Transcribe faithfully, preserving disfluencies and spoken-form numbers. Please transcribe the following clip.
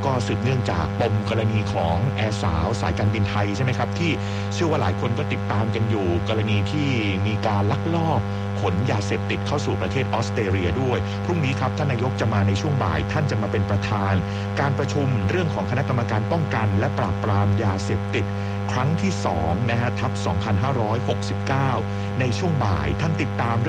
ก็สืบเนื่องจากปมกรณีของแอร์สาวสายการบินไทยใช่ไหมครับที่เชื่อว่าหลายคนก็ติดตามกันอยู่กรณีที่มีการลักลอบขนยาเสพติดเข้าสู่ประเทศออสเตรเลียด้วยพรุ่งนี้ครับท่านนายกจะมาในช่วงบ่ายท่านจะมาเป็นประธานการประชุมเรื่องของคณะกรรมการป้องกันและปราบปรามยาเสพติดครั้งที่สองนะฮะทับสองพันห้าร้อยหกสิบเก้าในช่วงบ่ายท่านติดตาม